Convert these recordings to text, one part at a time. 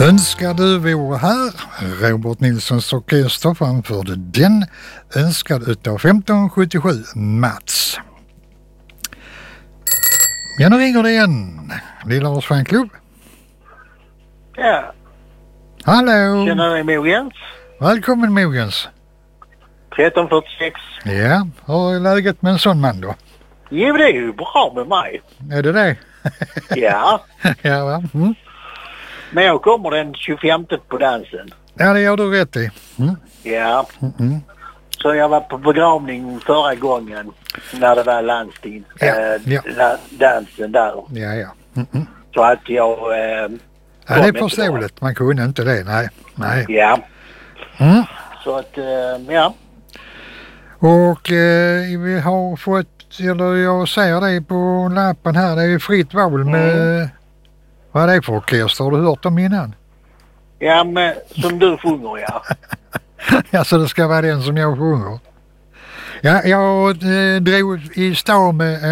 Önskar du vore här. Robert Nilssons orkester framförde den, önskad utav 1577 Mats. Ja, nu ringer det igen. Lilla Års fanklubb. Ja. Hallå. Känner dig Mogens? Välkommen Mogens. 1346. Ja, hur är läget med en sån man då? Jo, det är ju bra med mig. Är det det? Ja. Ja, va? Mm. Men jag kommer den 25 på dansen. Ja, det gör du rätt i. Mm. Ja. Mm. Så jag var på begravning förra gången när det var landsting. Dansen där. Ja. Så att jag... Ja, det är förståeligt. Man kunde inte det, nej. Ja. Mm. Så att, ja. Och vi har fått, eller jag säger det på lappen här, det är ju fritt val med, vad är det för orkester? Har du hört om innan? Ja, men som du sjunger, ja. Ja, så det ska vara den som jag sjunger. Ja, jag drog i stad med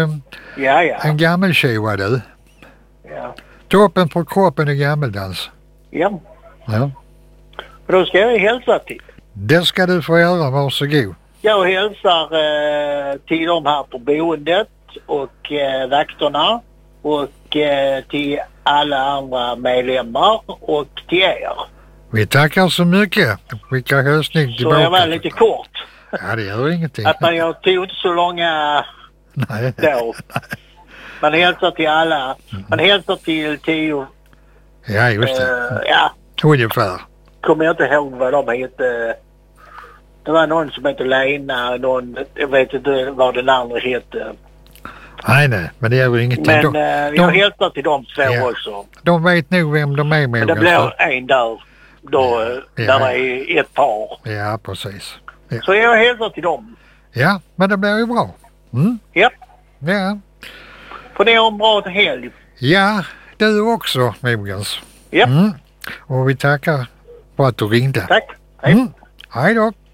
en gammeltjoa du. Ja. Toppen för kroppen är gammeldans. Ja. Ja. Och då ska jag hälsa till. Det ska du få göra, varsågod. Jag hälsar till de här på boendet och vakterna och till alla andra medlemmar och till er. Vi tackar så mycket. Skicka hälsning tillbaka. Så jag var lite kort. Ja, det gör ingenting. Att jag tog inte så långa Nej. då. Man hälsar till alla. Man hälsar till 10. Ja, just det. Ja. Ungefär. Kommer jag inte ihåg vad de hette. Det var någon som hette Lena. Jag vet inte vad den andra hette. Nej, men det gör ingenting. Men jag hälsar till de två också. De vet nog vem de är med. Men det blir en där. Då, där det är ett par. Ja, precis. Ja. Så jag hälsar till dem. Ja, men det blir ju bra. Mm. Ja. Ja. För det är en bra helg. Ja, du också, Mogens. Ja. Mm. Och vi tackar för att du ringde. Tack. Hej. Hej då.